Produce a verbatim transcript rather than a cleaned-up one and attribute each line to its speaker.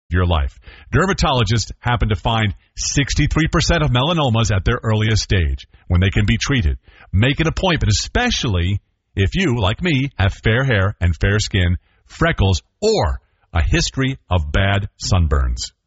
Speaker 1: your life. Dermatologists happen to find sixty-three percent of melanomas at their earliest stage when they can be treated. Make an appointment, especially if you, like me, have fair hair and fair skin, freckles, or a history of bad sunburns.